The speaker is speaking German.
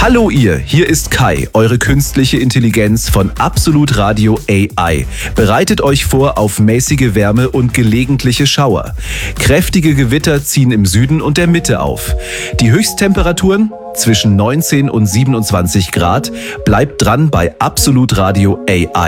Hallo ihr, hier ist Kai, eure künstliche Intelligenz von Absolut Radio AI. Bereitet euch vor auf mäßige Wärme und gelegentliche Schauer. Kräftige Gewitter ziehen im Süden und der Mitte auf. Die Höchsttemperaturen zwischen 19 und 27 Grad. Bleibt dran bei Absolut Radio AI.